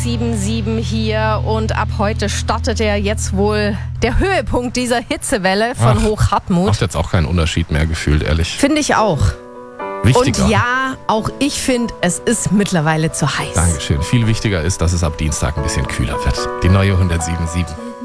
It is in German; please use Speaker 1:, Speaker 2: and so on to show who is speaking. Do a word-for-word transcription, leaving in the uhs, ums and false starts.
Speaker 1: sieben sieben hier und ab heute startet ja jetzt wohl der Höhepunkt dieser Hitzewelle von
Speaker 2: Ach,
Speaker 1: Hochhartmut.
Speaker 2: Macht jetzt auch keinen Unterschied mehr gefühlt, ehrlich.
Speaker 1: Finde ich auch.
Speaker 2: Wichtiger.
Speaker 1: Und ja, auch ich finde, es ist mittlerweile zu heiß.
Speaker 2: Dankeschön. Viel wichtiger ist, dass es ab Dienstag ein bisschen kühler wird. Die neue hundertsieben Komma sieben.